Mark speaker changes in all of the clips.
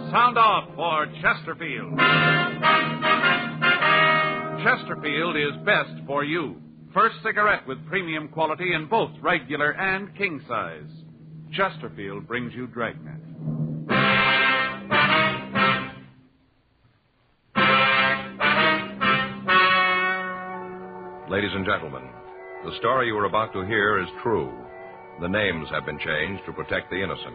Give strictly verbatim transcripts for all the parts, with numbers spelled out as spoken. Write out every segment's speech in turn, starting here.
Speaker 1: Sound off for Chesterfield. Chesterfield is best for you. First cigarette with premium quality in both regular and king size. Chesterfield brings you Dragnet.
Speaker 2: Ladies and gentlemen, the story you are about to hear is true. The names have been changed to protect the innocent.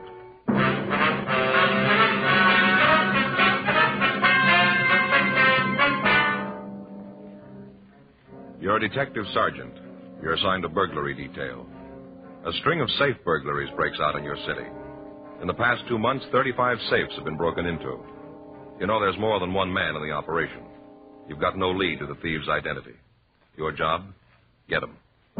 Speaker 2: You're a detective sergeant. You're assigned a burglary detail. A string of safe burglaries breaks out in your city. In the past two months, thirty-five safes have been broken into. You know there's more than one man in the operation. You've got no lead to the thieves' identity. Your job? Get him.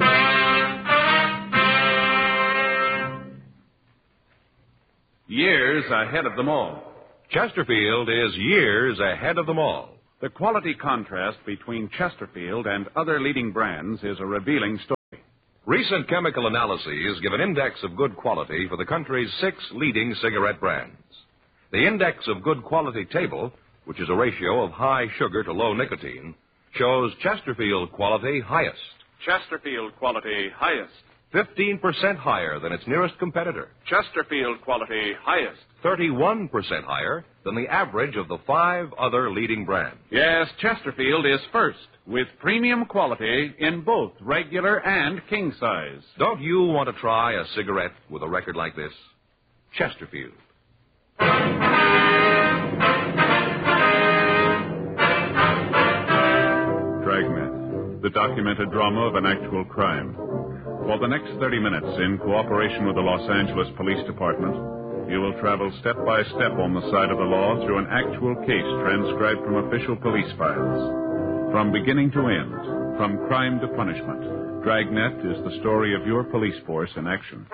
Speaker 1: Years ahead of them all.
Speaker 2: Chesterfield is years ahead of them all.
Speaker 1: The quality contrast between Chesterfield and other leading brands is a revealing story.
Speaker 2: Recent chemical analyses give an index of good quality for the country's six leading cigarette brands. The index of good quality table, which is a ratio of high sugar to low nicotine, shows Chesterfield quality highest.
Speaker 1: Chesterfield quality highest.
Speaker 2: fifteen percent higher than its nearest competitor.
Speaker 1: Chesterfield quality highest.
Speaker 2: thirty-one percent higher than the average of the five other leading brands.
Speaker 1: Yes, Chesterfield is first with premium quality in both regular and king size.
Speaker 2: Don't you want to try a cigarette with a record like this? Chesterfield.
Speaker 3: Dragnet, the documented drama of an actual crime. For the next thirty minutes, in cooperation with the Los Angeles Police Department, you will travel step by step on the side of the law through an actual case transcribed from official police files. From beginning to end, from crime to punishment, Dragnet is the story of your police force in action.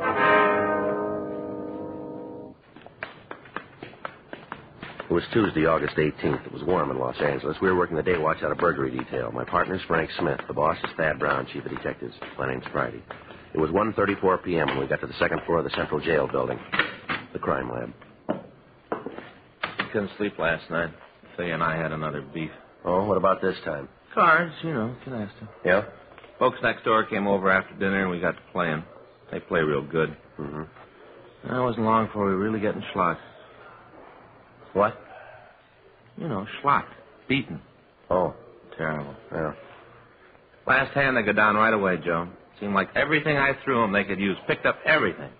Speaker 4: It was Tuesday, August eighteenth. It was warm in Los Angeles. We were working the day watch out of burglary detail. My partner's Frank Smith. The boss is Thad Brown, chief of detectives. My name's Friday. It was one thirty-four p.m. when we got to the second floor of the Central Jail building, the crime lab.
Speaker 5: Couldn't sleep last night. Faye and I had another beef.
Speaker 4: Oh, what about this time?
Speaker 5: Cards, you know, canasta.
Speaker 4: Yeah?
Speaker 5: Folks next door came over after dinner and we got to playing. They play real good.
Speaker 4: Mm-hmm.
Speaker 5: It wasn't long before we were really getting schlocked.
Speaker 4: What?
Speaker 5: You know, schlocked. Beaten.
Speaker 4: Oh.
Speaker 5: Terrible.
Speaker 4: Yeah.
Speaker 5: Last hand, they go down right away, Joe. Seemed like everything I threw them they could use. Picked up everything.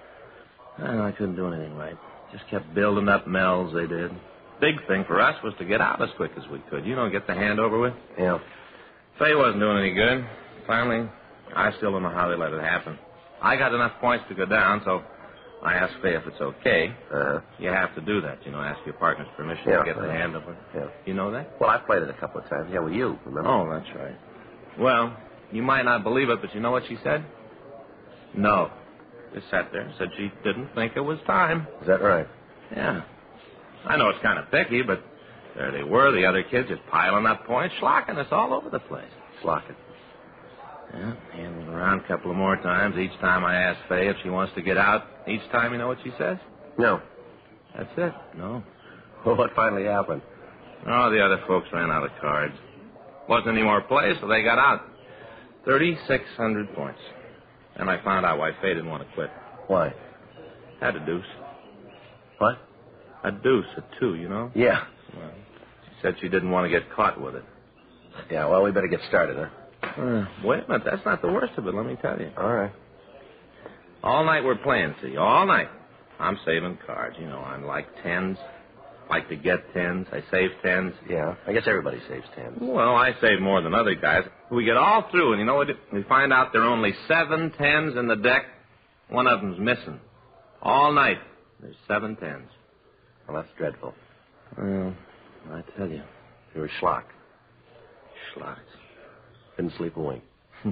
Speaker 5: I know I couldn't do anything right. Just kept building up mells, they did. Big thing for us was to get out as quick as we could. You know, get the hand over with.
Speaker 4: Yeah.
Speaker 5: Faye wasn't doing any good. Finally, I still don't know how they let it happen. I got enough points to go down, so I asked Faye if it's okay.
Speaker 4: Uh-huh.
Speaker 5: You have to do that, you know, ask your partner's permission
Speaker 4: Yeah,
Speaker 5: to get the
Speaker 4: uh-huh.
Speaker 5: hand over.
Speaker 4: Yeah.
Speaker 5: You know that?
Speaker 4: Well, I've played it a couple of times. Yeah, with you, remember?
Speaker 5: Oh, that's right. Well, you might not believe it, but you know what she said? No. Just sat there and said she didn't think it was time.
Speaker 4: Is that right?
Speaker 5: Yeah. I know it's kind of picky, but there they were, the other kids just piling up points, schlocking us all over the place.
Speaker 4: Slocking.
Speaker 5: Yeah, handed around a couple of more times. Each time I ask Faye if she wants to get out. Each time, you know what she says?
Speaker 4: No.
Speaker 5: That's it. No.
Speaker 4: Well, what finally happened?
Speaker 5: Oh, the other folks ran out of cards. Wasn't any more play, so they got out. thirty-six hundred points. And I found out why Faye didn't want to quit.
Speaker 4: Why?
Speaker 5: Had a deuce.
Speaker 4: What?
Speaker 5: A deuce, a two, you know?
Speaker 4: Yeah.
Speaker 5: Well, she said she didn't want to get caught with it.
Speaker 4: Yeah, well, we better get started, huh?
Speaker 5: Uh, wait a minute, that's not the worst of it, let me tell you.
Speaker 4: All right.
Speaker 5: All night we're playing, see, all night. I'm saving cards, you know, I'm like tens. Like to get tens. I save tens.
Speaker 4: Yeah, I guess everybody saves tens.
Speaker 5: Well, I save more than other guys. We get all through, and you know what? We find out there are only seven tens in the deck. One of them's missing. All night, there's seven tens.
Speaker 4: Well, that's dreadful.
Speaker 5: Well, I tell you.
Speaker 4: You were schlock.
Speaker 5: Schlocked.
Speaker 4: Couldn't sleep a wink.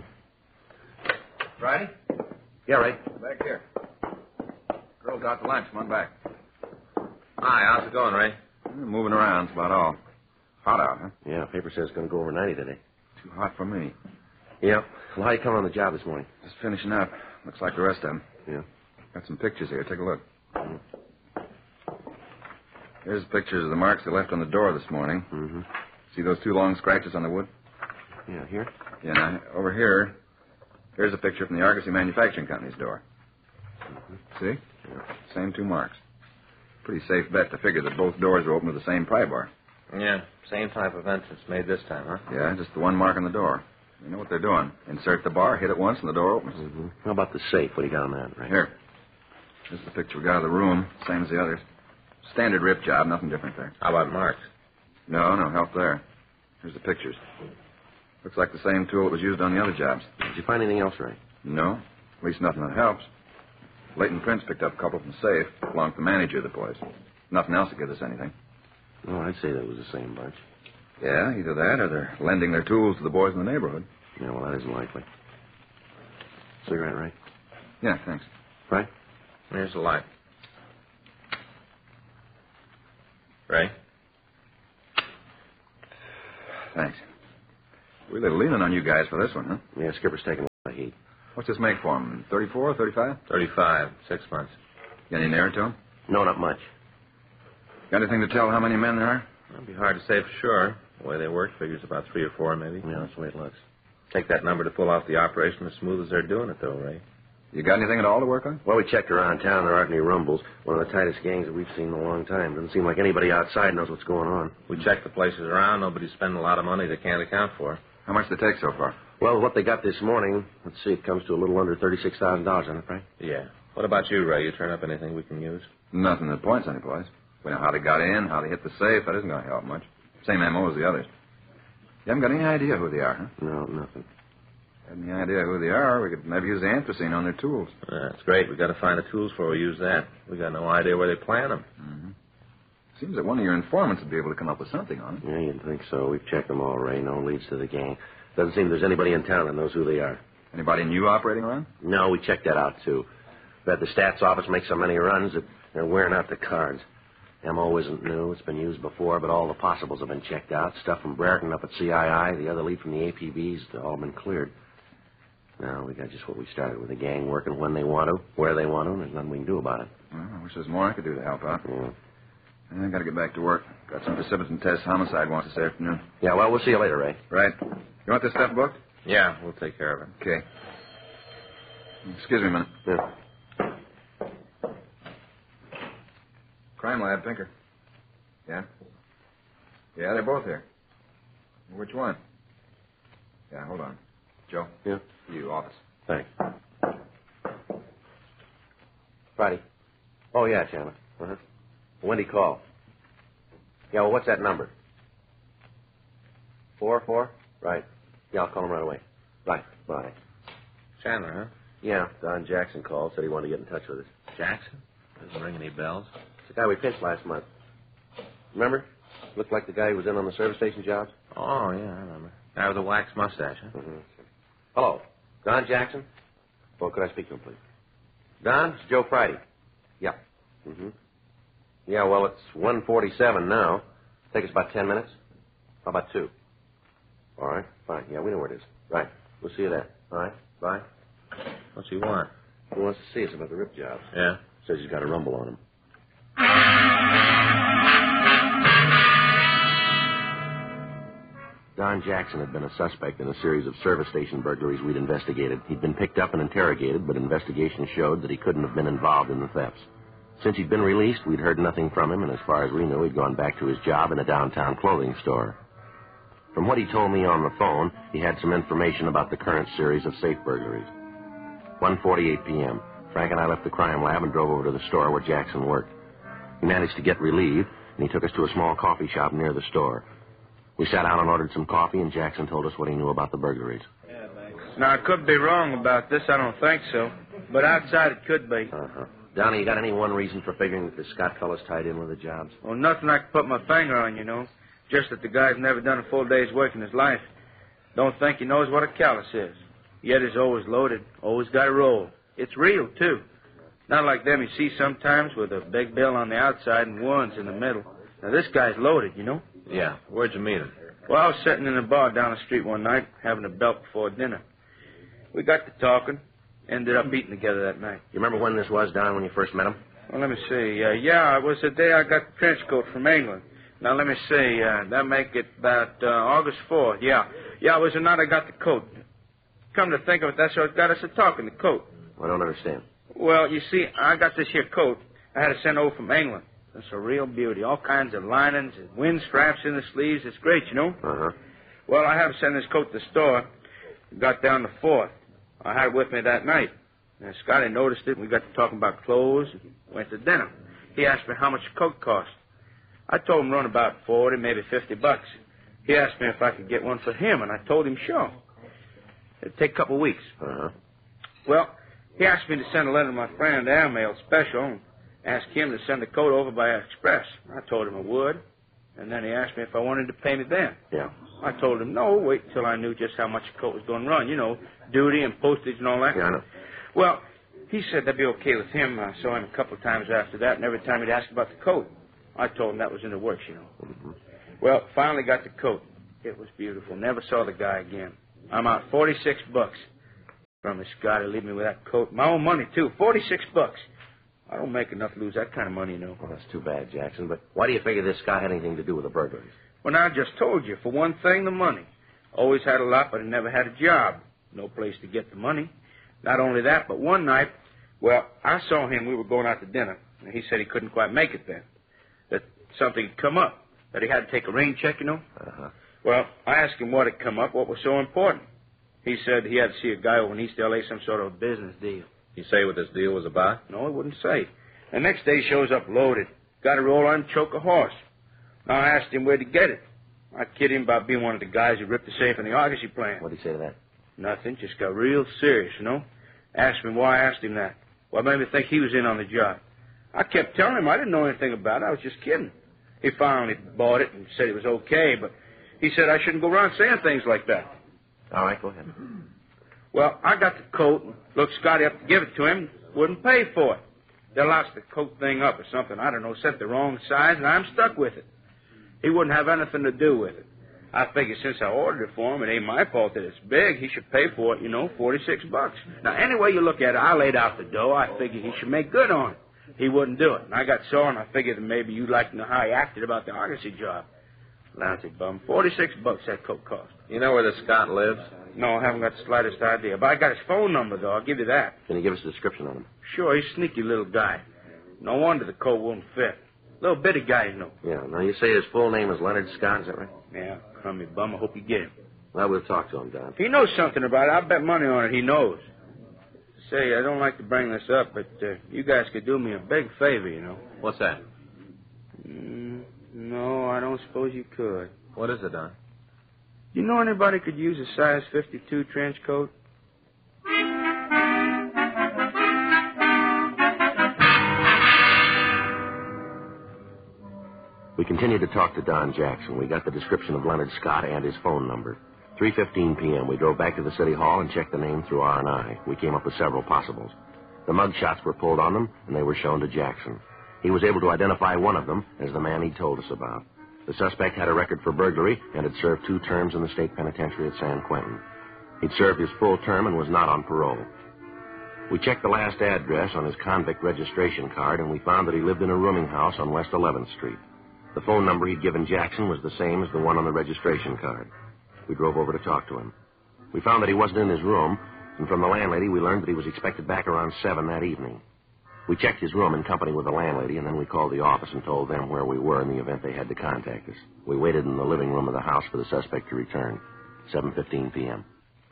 Speaker 6: Friday?
Speaker 4: Yeah, right.
Speaker 6: Back here. Girls out to lunch. Come on back.
Speaker 5: Hi, how's it going, Ray?
Speaker 6: Moving around, that's about all. Hot out, huh?
Speaker 4: Yeah, paper says it's going to go over ninety today.
Speaker 6: Too hot for me.
Speaker 4: Yeah. Well, how you coming on the job this morning?
Speaker 6: Just finishing up. Looks like the rest of them.
Speaker 4: Yeah.
Speaker 6: Got some pictures here. Take a look. Here's pictures of the marks they left on the door this morning.
Speaker 4: Mm-hmm.
Speaker 6: See those two long scratches on the wood?
Speaker 4: Yeah, here?
Speaker 6: Yeah, now, over here, here's a picture from the Argosy Manufacturing Company's door. Mm-hmm. See? Yeah. Same two marks. Pretty safe bet to figure that both doors are open with the same pry bar.
Speaker 5: Yeah, same type of entrance made this time, huh?
Speaker 6: Yeah, just the one mark on the door. You know what they're doing. Insert the bar, hit it once, and the door opens.
Speaker 4: Mm-hmm. How about the safe? What do you got on that? Right
Speaker 6: here. This is the picture we got of the room, same as the others. Standard rip job, nothing different there.
Speaker 5: How about marks?
Speaker 6: No, no help there. Here's the pictures. Looks like the same tool that was used on the other jobs.
Speaker 4: Did you find anything else, Ray?
Speaker 6: No. At least nothing that helps. Leighton Prince picked up a couple from the safe, belonged to the manager of the place. Nothing else that gives us anything.
Speaker 4: Oh, I'd say that was the same bunch.
Speaker 6: Yeah, either that or they're lending their tools to the boys in the neighborhood.
Speaker 4: Yeah, well, that isn't likely. Cigarette, Ray?
Speaker 6: Yeah, thanks.
Speaker 4: Right?
Speaker 5: Here's the light. Ray?
Speaker 6: Thanks. Really leaning on you guys for this one, huh?
Speaker 4: Yeah, Skipper's taking a lot of heat.
Speaker 6: What's this make for him? thirty-four, thirty-five?
Speaker 5: thirty-five. Six months.
Speaker 6: Got any nearer to him?
Speaker 4: No, not much.
Speaker 6: Got anything to tell how many men there are?
Speaker 5: It'd be hard to say for sure. The way they work figures about three or four, maybe.
Speaker 4: Yeah, that's the way it looks.
Speaker 5: Take that number to pull off the operation as smooth as they're doing it, though, Ray.
Speaker 6: You got anything at all to work on?
Speaker 4: Well, we checked around town. There aren't any rumbles. One of the tightest gangs that we've seen in a long time. Doesn't seem like anybody outside knows what's going on.
Speaker 5: We checked the places around. Nobody's spending a lot of money they can't account for.
Speaker 6: How much did they take so far?
Speaker 4: Well, what they got this morning, let's see, it comes to a little under thirty-six thousand dollars, isn't it, Frank?
Speaker 5: Yeah. What about you, Ray? You turn up anything we can use?
Speaker 6: Nothing that points anyplace. We know how they got in, how they hit the safe. That isn't going to help much. Same M O as the others. You haven't got any idea who they are, huh?
Speaker 4: No, nothing.
Speaker 6: Had any idea who they are, we could maybe use the anthracene on their tools.
Speaker 5: That's great. We've got to find the tools before we use that. We got no idea where they plant them.
Speaker 6: Mm-hmm. Seems that one of your informants would be able to come up with something on it.
Speaker 4: Yeah, you'd think so. We've checked them all, Ray. No leads to the gang. Doesn't seem there's anybody in town that knows who they are.
Speaker 6: Anybody new operating around?
Speaker 4: No, we checked that out, too. We've had the stats office make so many runs that they're wearing out the cards. M O isn't new. It's been used before, but all the possibles have been checked out. Stuff from Brereton up at C I I, the other lead from the A P Bs, they've all been cleared. Now, we got just what we started with, the gang working when they want to, where they want to, and there's nothing we can do about it.
Speaker 6: Well, I wish there was more I could do to help out.
Speaker 4: Yeah.
Speaker 6: I got to get back to work. Got some precipitant test homicide wants this afternoon.
Speaker 4: Yeah, well, we'll see you later, Ray.
Speaker 6: Right. You want this stuff booked?
Speaker 5: Yeah, we'll take care of it.
Speaker 6: Okay. Excuse me a minute.
Speaker 4: Yeah.
Speaker 6: Crime lab, Pinker. Yeah? Yeah, they're both here. Which one? Yeah, hold on. Joe?
Speaker 4: Yeah?
Speaker 6: You, office.
Speaker 4: Thanks. Friday. Oh, yeah, Chandler. Uh-huh. Wendy called. Yeah, well, what's that number? Four, four? Right. Yeah, I'll call him right away. Right. Bye.
Speaker 5: Chandler, huh?
Speaker 4: Yeah, Don Jackson called, said he wanted to get in touch with us.
Speaker 5: Jackson? Doesn't ring any bells.
Speaker 4: It's the guy we pinched last month. Remember? Looked like the guy who was in on the service station jobs.
Speaker 5: Oh, yeah, I remember. Guy with a wax mustache, huh?
Speaker 4: Mm-hmm. Hello. Don Jackson? Well, could I speak to him, please? Don, it's Joe Friday. Yeah. Mm-hmm. Yeah, well, it's one forty-seven now. Take us about ten minutes. How about two? All right, fine. Yeah, we know where it is. Right. We'll see you there. All right. Bye.
Speaker 5: What's he want?
Speaker 4: He wants to see us about the rip jobs.
Speaker 5: Yeah?
Speaker 4: Says he's got a rumble on him. Don Jackson had been a suspect in a series of service station burglaries we'd investigated. He'd been picked up and interrogated, but investigation showed that he couldn't have been involved in the thefts. Since he'd been released, we'd heard nothing from him, and as far as we knew, he'd gone back to his job in a downtown clothing store. From what he told me on the phone, he had some information about the current series of safe burglaries. one forty-eight p.m. Frank and I left the crime lab and drove over to the store where Jackson worked. He managed to get relieved, and he took us to a small coffee shop near the store. We sat down and ordered some coffee, and Jackson told us what he knew about the burglaries.
Speaker 7: Now, I could be wrong about this. I don't think so. But outside it could be.
Speaker 4: Uh-huh. Donnie, you got any one reason for figuring that the Scott fellow's tied in with the jobs?
Speaker 7: Well, nothing I can put my finger on, you know. Just that the guy's never done a full day's work in his life. Don't think he knows what a callus is. Yet is always loaded, always got a roll. It's real, too. Not like them you see sometimes with a big bill on the outside and ones in the middle. Now, this guy's loaded, you know.
Speaker 5: Yeah. Where'd you meet him?
Speaker 7: Well, I was sitting in a bar down the street one night, having a belt before dinner. We got to talking, ended up eating together that night.
Speaker 4: You remember when this was, Don, when you first met him?
Speaker 7: Well, let me see. Uh, yeah, it was the day I got the trench coat from England. Now, let me see. Uh, that make it about uh, August fourth. Yeah. Yeah, it was the night I got the coat. Come to think of it, that's what got us a talking, the coat.
Speaker 4: I don't understand.
Speaker 7: Well, you see, I got this here coat I had to send over from England. It's a real beauty. All kinds of linings and wind straps in the sleeves. It's great, you know.
Speaker 4: Uh-huh.
Speaker 7: Well, I had to send this coat to the store. Got down the fourth. I had it with me that night. And Scotty noticed it, and we got to talking about clothes and went to dinner. He asked me how much the coat cost. I told him run about forty, maybe fifty bucks. He asked me if I could get one for him, and I told him sure. It'd take a couple of weeks.
Speaker 4: Uh-huh.
Speaker 7: Well, he asked me to send a letter to my friend Airmail Special and ask him to send the coat over by express. I told him I would, and then he asked me if I wanted to pay me then.
Speaker 4: Yeah.
Speaker 7: I told him no, wait until I knew just how much the coat was going to run, you know, duty and postage and all that.
Speaker 4: Yeah, I know.
Speaker 7: Well, he said that'd be okay with him. I saw him a couple of times after that, and every time he'd ask about the coat, I told him that was in the works, you know.
Speaker 4: Mm-hmm.
Speaker 7: Well, finally got the coat. It was beautiful. Never saw the guy again. I'm out forty-six bucks. From Scott to leave me with that coat. My own money, too. forty-six bucks. I don't make enough to lose that kind of money, you know.
Speaker 4: Well, that's too bad, Jackson. But why do you figure this guy had anything to do with the burglaries?
Speaker 7: Well, now, I just told you. For one thing, the money. Always had a lot, but I never had a job. No place to get the money. Not only that, but one night, well, I saw him. We were going out to dinner. And he said he couldn't quite make it then. That something had come up. That he had to take a rain check, you know.
Speaker 4: Uh-huh.
Speaker 7: Well, I asked him what had come up, what was so important. He said he had to see a guy over in East L A, some sort of a business deal.
Speaker 5: You say what this deal was about?
Speaker 7: No, he wouldn't say. The next day he shows up loaded. Got to roll on and choke a horse. Now I asked him where'd he get it. I kid him about being one of the guys who ripped the safe in the Argosy plant.
Speaker 4: What'd he say to that?
Speaker 7: Nothing, just got real serious, you know. Asked me why I asked him that. What made me think he was in on the job? I kept telling him I didn't know anything about it. I was just kidding. He finally bought it and said it was okay, but he said I shouldn't go around saying things like that.
Speaker 4: All right, go ahead.
Speaker 7: Well, I got the coat and looked Scotty up to give it to him. Wouldn't pay for it. They lost the coat thing up or something. I don't know, sent the wrong size, and I'm stuck with it. He wouldn't have anything to do with it. I figure since I ordered it for him, it ain't my fault that it's big. He should pay for it, you know, forty-six bucks. Now, any way you look at it, I laid out the dough. I figured he should make good on it. He wouldn't do it. And I got sore, and I figured that maybe you'd like to know how he acted about the Argosy job. Lousy bum. forty-six bucks that coat cost.
Speaker 5: You know where this Scott lives?
Speaker 7: No, I haven't got the slightest idea. But I got his phone number, though. I'll give you that.
Speaker 4: Can you give us a description on him?
Speaker 7: Sure, he's a sneaky little guy. No wonder the coat won't fit. Little bitty guy, you know.
Speaker 4: Yeah, now you say his full name is Leonard Scott, is that right?
Speaker 7: Yeah, crummy bum. I hope you get him.
Speaker 4: Well, we'll talk to him, Don.
Speaker 7: He knows something about it. I'll bet money on it he knows. Say, I don't like to bring this up, but uh, you guys could do me a big favor, you know.
Speaker 5: What's that?
Speaker 7: Mm, no, I don't suppose you could.
Speaker 5: What is it, Don?
Speaker 7: You know anybody could use a size fifty-two trench coat?
Speaker 4: We continued to talk to Don Jackson. We got the description of Leonard Scott and his phone number. three fifteen p.m., we drove back to the city hall and checked the name through R and I. We came up with several possibles. The mug shots were pulled on them, and they were shown to Jackson. He was able to identify one of them as the man he'd told us about. The suspect had a record for burglary and had served two terms in the state penitentiary at San Quentin. He'd served his full term and was not on parole. We checked the last address on his convict registration card, and we found that he lived in a rooming house on West eleventh Street. The phone number he'd given Jackson was the same as the one on the registration card. We drove over to talk to him. We found that he wasn't in his room, and from the landlady we learned that he was expected back around seven that evening. We checked his room in company with the landlady, and then we called the office and told them where we were in the event they had to contact us. We waited in the living room of the house for the suspect to return. seven fifteen p.m.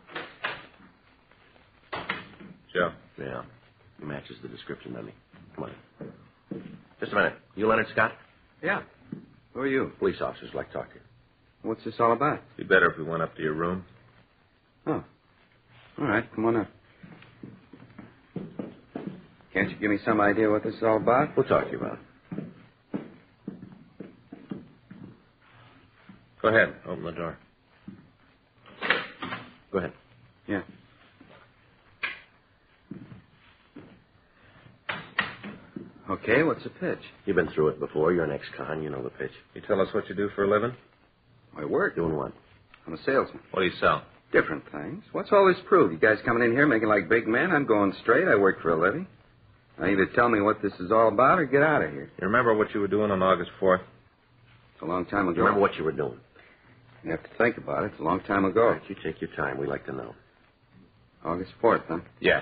Speaker 5: Joe.
Speaker 4: Yeah. He matches the description, doesn't he? Come on. Just a minute. You Leonard Scott?
Speaker 8: Yeah. Who are you?
Speaker 4: Police officers like to talk to you.
Speaker 8: What's this all about?
Speaker 5: Be better if we went up to your room.
Speaker 8: Oh. All right, come on up. Can't you give me some idea what this is all about?
Speaker 4: We'll talk to you about it.
Speaker 5: Go ahead. Open the door.
Speaker 4: Go ahead.
Speaker 8: Yeah. Okay, what's the pitch?
Speaker 4: You've been through it before. You're an ex-con. You know the pitch.
Speaker 5: You tell us what you do for a living?
Speaker 8: I work.
Speaker 4: Doing what?
Speaker 8: I'm a salesman.
Speaker 5: What do you sell?
Speaker 8: Different things. What's all this prove? You guys coming in here making like big men? I'm going straight. I work for a living. Now, either tell me what this is all about or get out of here.
Speaker 5: You remember what you were doing on August fourth?
Speaker 8: It's a long time ago.
Speaker 4: You remember what you were doing?
Speaker 8: You have to think about it. It's a long time ago.
Speaker 4: All right, you take your time. We like to know.
Speaker 8: August fourth, huh?
Speaker 5: Yeah.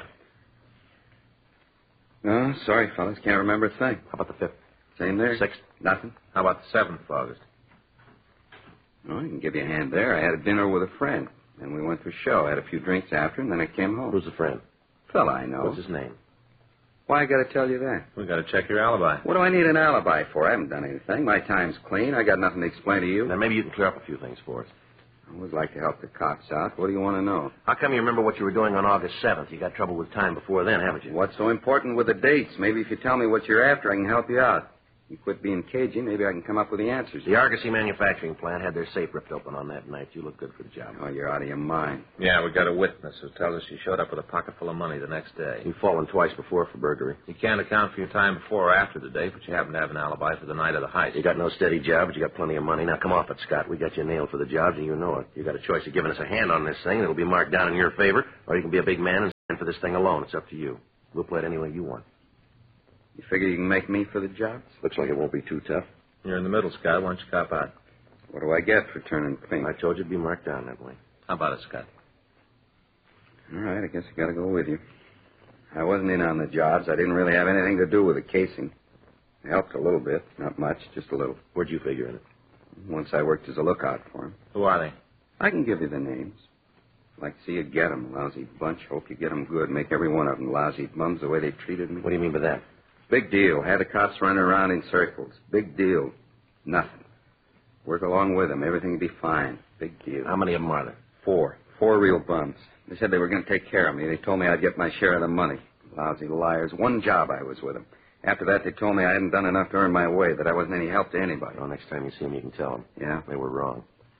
Speaker 8: No, sorry, fellas. Can't remember a thing.
Speaker 4: How about the fifth?
Speaker 8: Same there?
Speaker 4: Sixth?
Speaker 8: Nothing.
Speaker 5: How about the seventh of August?
Speaker 8: Oh, I can give you a hand there. I had a dinner with a friend. Then we went to a show. Had a few drinks after, and then I came home.
Speaker 4: Who's the friend?
Speaker 8: Fella I know.
Speaker 4: What's his name?
Speaker 8: Why I got to tell you that?
Speaker 5: We got to check your alibi.
Speaker 8: What do I need an alibi for? I haven't done anything. My time's clean. I got nothing to explain to you.
Speaker 4: Now, maybe you can clear up a few things for us.
Speaker 8: I always like to help the cops out. What do you want to know?
Speaker 4: How come you remember what you were doing on August seventh? You got trouble with time before then, haven't you?
Speaker 8: What's so important with the dates? Maybe if you tell me what you're after, I can help you out. You quit being cagey, maybe I can come up with the answers.
Speaker 4: The Argosy manufacturing plant had their safe ripped open on that night. You look good for the job.
Speaker 8: Oh, you're out of your mind.
Speaker 5: Yeah, we got a witness who tells us you showed up with a pocket full of money the next day.
Speaker 4: You've fallen twice before for burglary.
Speaker 5: You can't account for your time before or after the date, but you happen to have an alibi for the night of the heist.
Speaker 4: You got no steady job, but you got plenty of money. Now, come off it, Scott. We got you nailed for the jobs, and you know it. You got a choice of giving us a hand on this thing that'll be marked down in your favor, or you can be a big man and stand for this thing alone. It's up to you. We'll play it any way you want.
Speaker 8: You figure you can make me for the job?
Speaker 4: Looks like it won't be too tough.
Speaker 5: You're in the middle, Scott. Why don't you cop out?
Speaker 8: What do I get for turning clean?
Speaker 4: I told you it'd be marked down that way.
Speaker 5: How about it, Scott?
Speaker 8: All right, I guess I got to go with you. I wasn't in on the jobs. I didn't really have anything to do with the casing. I helped a little bit. Not much, just a little.
Speaker 4: Where'd you figure in it?
Speaker 8: Once I worked as a lookout for him.
Speaker 5: Who are they?
Speaker 8: I can give you the names. Like to see you get 'em, lousy bunch. Hope you get 'em good. Make every one of 'em lousy bums the way they treated me.
Speaker 4: What do you mean by that?
Speaker 8: Big deal. Had the cops running around in circles. Big deal. Nothing. Work along with them. Everything will be fine. Big deal.
Speaker 4: How many of them are there?
Speaker 8: Four. Four real bums. They said they were going to take care of me. They told me I'd get my share of the money. Lousy liars. One job I was with them. After that, they told me I hadn't done enough to earn my way, that I wasn't any help to anybody.
Speaker 4: Well, next time you see them, you can tell them.
Speaker 8: Yeah?
Speaker 4: They were wrong.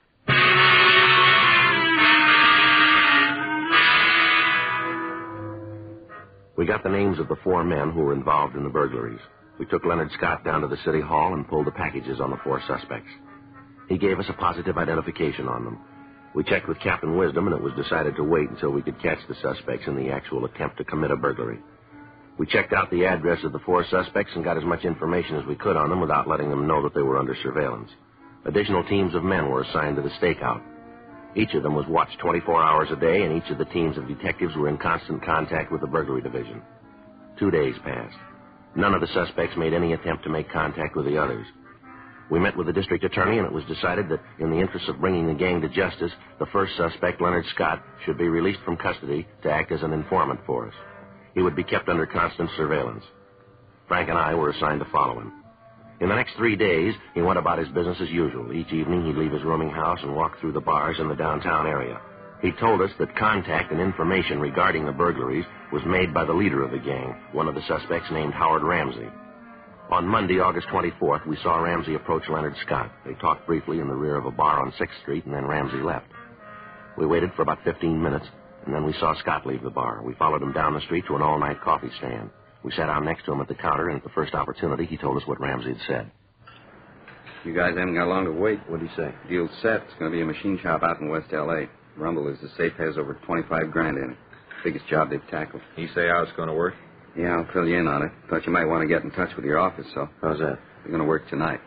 Speaker 4: We got the names of the four men who were involved in the burglaries. We took Leonard Scott down to the city hall and pulled the packages on the four suspects. He gave us a positive identification on them. We checked with Captain Wisdom, and it was decided to wait until we could catch the suspects in the actual attempt to commit a burglary. We checked out the address of the four suspects and got as much information as we could on them without letting them know that they were under surveillance. Additional teams of men were assigned to the stakeout. Each of them was watched twenty-four hours a day, and each of the teams of detectives were in constant contact with the burglary division. Two days passed. None of the suspects made any attempt to make contact with the others. We met with the district attorney, and it was decided that in the interest of bringing the gang to justice, the first suspect, Leonard Scott, should be released from custody to act as an informant for us. He would be kept under constant surveillance. Frank and I were assigned to follow him. In the next three days, he went about his business as usual. Each evening, he'd leave his rooming house and walk through the bars in the downtown area. He told us that contact and information regarding the burglaries was made by the leader of the gang, one of the suspects named Howard Ramsey. On Monday, August twenty-fourth, we saw Ramsey approach Leonard Scott. They talked briefly in the rear of a bar on sixth street, and then Ramsey left. We waited for about fifteen minutes, and then we saw Scott leave the bar. We followed him down the street to an all-night coffee stand. We sat down next to him at the counter, and at the first opportunity, he told us what Ramsey had said.
Speaker 8: You guys haven't got long to wait.
Speaker 4: What did he say?
Speaker 8: Deal's set. It's going to be a machine shop out in West L A. Rumble is the safe has over twenty-five grand in it. Biggest job they've tackled.
Speaker 5: You say how it's going to work?
Speaker 8: Yeah, I'll fill you in on it. Thought you might want to get in touch with your office, so.
Speaker 4: How's that?
Speaker 8: They're going to work tonight.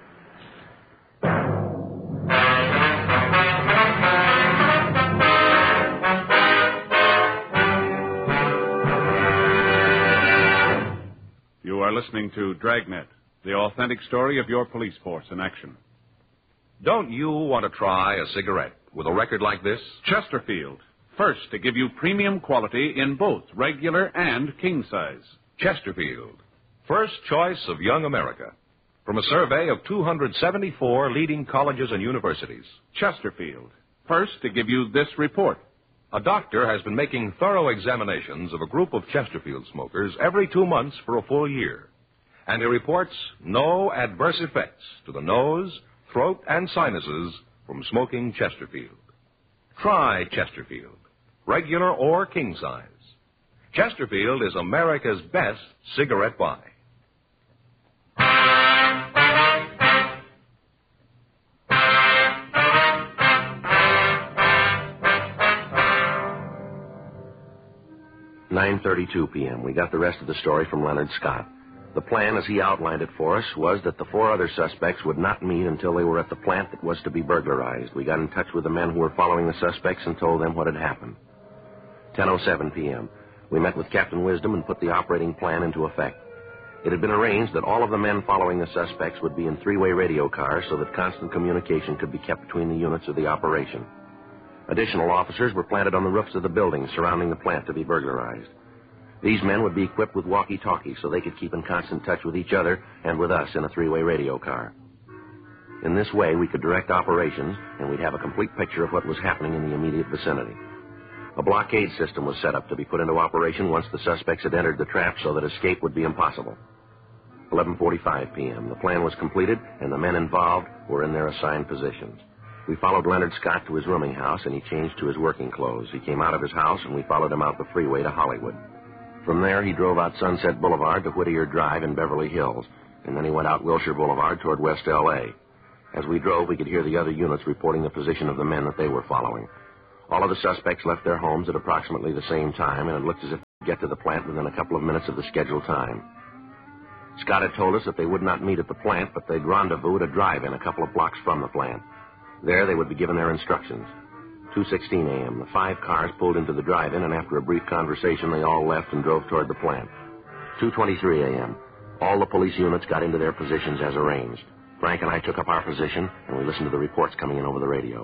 Speaker 3: You are listening to Dragnet, the authentic story of your police force in action.
Speaker 2: Don't you want to try a cigarette with a record like this?
Speaker 1: Chesterfield, first to give you premium quality in both regular and king size.
Speaker 2: Chesterfield, first choice of young America. From a survey of two hundred seventy-four leading colleges and universities.
Speaker 1: Chesterfield, first to give you this report.
Speaker 2: A doctor has been making thorough examinations of a group of Chesterfield smokers every two months for a full year. And he reports no adverse effects to the nose, throat, and sinuses from smoking Chesterfield. Try Chesterfield, regular or king size. Chesterfield is America's best cigarette buy.
Speaker 4: nine thirty-two p.m. We got the rest of the story from Leonard Scott. The plan, as he outlined it for us, was that the four other suspects would not meet until they were at the plant that was to be burglarized. We got in touch with the men who were following the suspects and told them what had happened. ten oh seven p.m. We met with Captain Wisdom and put the operating plan into effect. It had been arranged that all of the men following the suspects would be in three-way radio cars so that constant communication could be kept between the units of the operation. Additional officers were planted on the roofs of the buildings surrounding the plant to be burglarized. These men would be equipped with walkie-talkies so they could keep in constant touch with each other and with us in a three-way radio car. In this way, we could direct operations, and we'd have a complete picture of what was happening in the immediate vicinity. A blockade system was set up to be put into operation once the suspects had entered the trap so that escape would be impossible. eleven forty-five p.m. The plan was completed, and the men involved were in their assigned positions. We followed Leonard Scott to his rooming house, and he changed to his working clothes. He came out of his house, and we followed him out the freeway to Hollywood. From there, he drove out Sunset Boulevard to Whittier Drive in Beverly Hills, and then he went out Wilshire Boulevard toward West L A. As we drove, we could hear the other units reporting the position of the men that they were following. All of the suspects left their homes at approximately the same time, and it looked as if they'd get to the plant within a couple of minutes of the scheduled time. Scott had told us that they would not meet at the plant, but they'd rendezvous at a drive-in a couple of blocks from the plant. There, they would be given their instructions. two sixteen a.m., the five cars pulled into the drive-in, and after a brief conversation, they all left and drove toward the plant. two twenty-three a.m., all the police units got into their positions as arranged. Frank and I took up our position, and we listened to the reports coming in over the radio.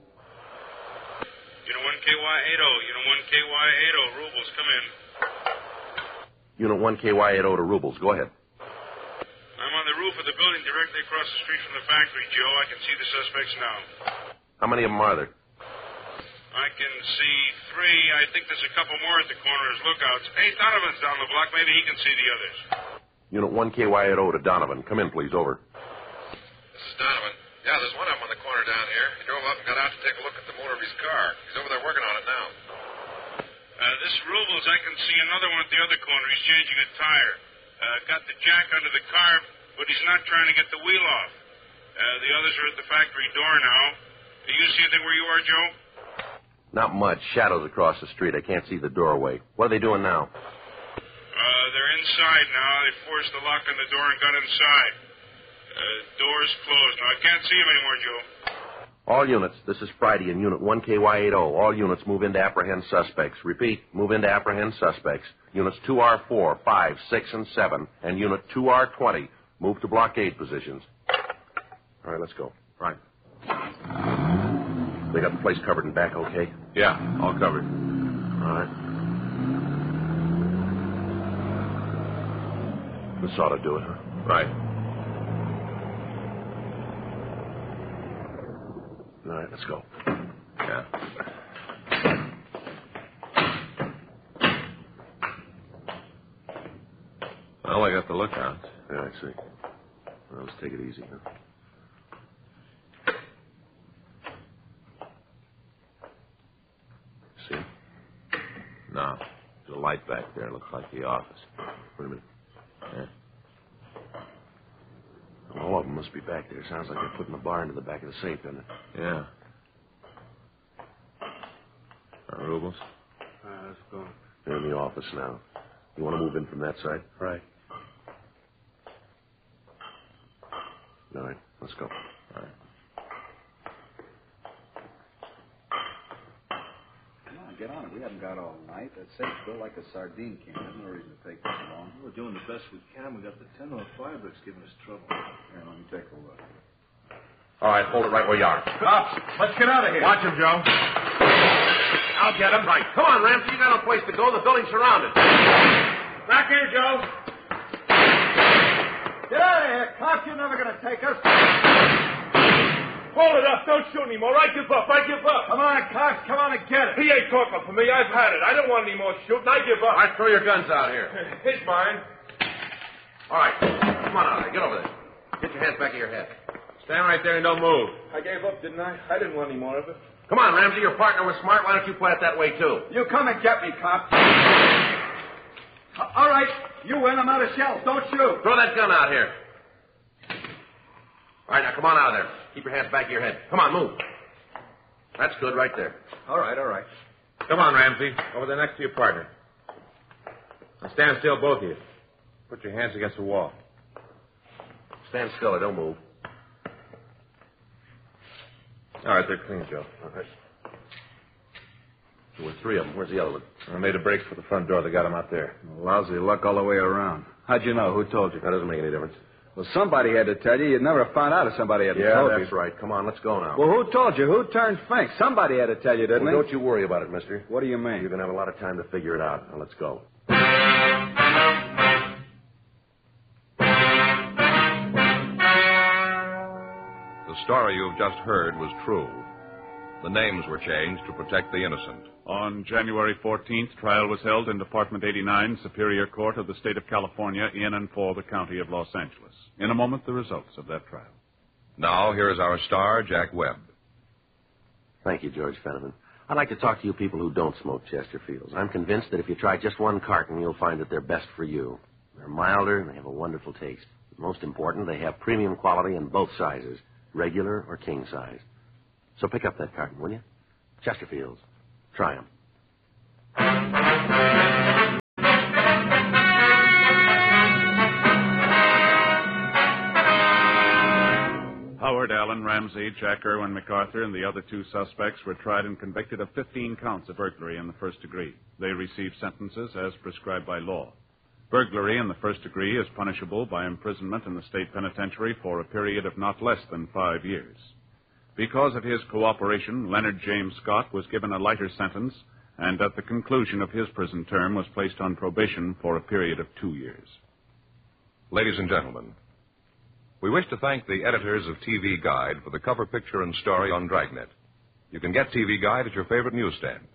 Speaker 9: Unit one K Y eighty, Unit one K Y eighty, Rubles, come in.
Speaker 4: Unit one K Y eighty to Rubles, go ahead.
Speaker 9: I'm on the roof of the building directly across the street from the factory, Joe. I can see the suspects now.
Speaker 4: How many of them are there?
Speaker 9: I can see three. I think there's a couple more at the corner as lookouts. Hey, Donovan's down the block. Maybe he can see the others.
Speaker 4: Unit one K Y eighty to Donovan. Come in, please. Over.
Speaker 2: This is Donovan. Yeah, there's one of them on the corner down here. He drove up and got out to take a look at the motor of his car. He's over there working on it now.
Speaker 9: Uh, this Rubles, I can see another one at the other corner. He's changing a tire. Uh, got the jack under the car, but he's not trying to get the wheel off. Uh, the others are at the factory door now. Do you see anything where you are, Joe?
Speaker 4: Not much. Shadows across the street. I can't see the doorway. What are they doing now?
Speaker 9: Uh, they're inside now. They forced the lock on the door and got inside. Uh, door's closed. Now, I can't see him anymore, Joe.
Speaker 4: All units, this is Friday in Unit one K Y eighty. All units move in to apprehend suspects. Repeat, move in to apprehend suspects. Units two R four, five, six, and seven, and Unit two R twenty move to blockade positions. All right, let's go.
Speaker 1: Right.
Speaker 4: They got the place covered in back okay?
Speaker 1: Yeah, all covered.
Speaker 4: All right. This ought to do it, huh?
Speaker 1: Right.
Speaker 4: All right, let's go.
Speaker 1: Yeah. Well, I got the lookouts.
Speaker 4: Yeah, I see. Well, let's take it easy, huh? See?
Speaker 1: No. There's a light back there. Looks like the office.
Speaker 4: Wait a minute.
Speaker 1: Yeah.
Speaker 4: All of them must be back there. Sounds like they're putting the bar into the back of the safe, doesn't it?
Speaker 1: Yeah. Uh, Rubles?
Speaker 7: All right, let's go.
Speaker 4: They're in the office now. You want to move in from that side?
Speaker 7: Right.
Speaker 4: All right, let's go.
Speaker 1: All right.
Speaker 10: Come on, get on it. We haven't got all night. That safe's built like a sardine can. There's no reason to take this long.
Speaker 11: We're doing the best we can. We got the ten oh five that's giving us trouble.
Speaker 10: Here, let me take a look.
Speaker 4: All right, hold it right where you are.
Speaker 1: Cops, let's get out of here. Watch him, Joe.
Speaker 4: I'll get him. Right. Come on, Ramsey. You got no place to go. The building's surrounded.
Speaker 1: Back here, Joe.
Speaker 11: Get out of here, cops. You're never going to take us.
Speaker 1: Hold it up. Don't shoot anymore. I give up. I give up.
Speaker 11: Come on, cops. Come on and get it.
Speaker 1: He ain't talking for me. I've had it. I don't want any more shooting. I give up.
Speaker 4: All right, throw your guns out here.
Speaker 1: It's mine.
Speaker 4: All right. Come on out of there. Get over there. Get your hands back of your head.
Speaker 1: Stand right there and don't move.
Speaker 9: I gave up, didn't I? I didn't want any more of it.
Speaker 4: Come on, Ramsey. Your partner was smart. Why don't you play it that way, too?
Speaker 11: You come and get me, cop. All right. You win. I'm out of shells. Don't shoot.
Speaker 4: Throw that gun out here. All right, now come on out of there. Keep your hands back of your head. Come on, move. That's good right there.
Speaker 11: All right, all right.
Speaker 1: Come on, Ramsey. Over there next to your partner.
Speaker 12: Now stand still, both of you. Put your hands against the wall.
Speaker 4: Stand still. Don't move.
Speaker 12: All right, they're clean, Joe.
Speaker 4: All right. There were three of them. Where's the other one?
Speaker 12: I made a break for the front door. They got him out there.
Speaker 10: Lousy luck all the way around. How'd you know? Who told you?
Speaker 4: That doesn't make any difference.
Speaker 10: Well, somebody had to tell you. You'd never have found out if somebody hadn't
Speaker 4: Yeah,
Speaker 10: told you.
Speaker 4: that's right. Come on, let's go now.
Speaker 10: Well, who told you? Who turned Fink? Somebody had to tell you, didn't
Speaker 4: well,
Speaker 10: they?
Speaker 4: don't you worry about it, mister.
Speaker 10: What do you mean?
Speaker 4: You're going to have a lot of time to figure it out. Now, let's go.
Speaker 2: The story you've just heard was true. The names were changed to protect the innocent.
Speaker 3: On January fourteenth, trial was held in Department eighty-nine, Superior Court of the State of California, in and for the County of Los Angeles. In a moment, the results of that trial.
Speaker 2: Now, here is our star, Jack Webb.
Speaker 4: Thank you, George Fenneman. I'd like to talk to you people who don't smoke Chesterfields. I'm convinced that if you try just one carton, you'll find that they're best for you. They're milder, and they have a wonderful taste. Most important, they have premium quality in both sizes, regular or king size. So pick up that carton, will you? Chesterfields. Try them.
Speaker 3: Howard Allen, Ramsey, Jack Irwin MacArthur, and the other two suspects were tried and convicted of fifteen counts of burglary in the first degree. They received sentences as prescribed by law. Burglary in the first degree is punishable by imprisonment in the state penitentiary for a period of not less than five years. Because of his cooperation, Leonard James Scott was given a lighter sentence, and at the conclusion of his prison term was placed on probation for a period of two years.
Speaker 2: Ladies and gentlemen, we wish to thank the editors of T V Guide for the cover picture and story on Dragnet. You can get T V Guide at your favorite newsstand.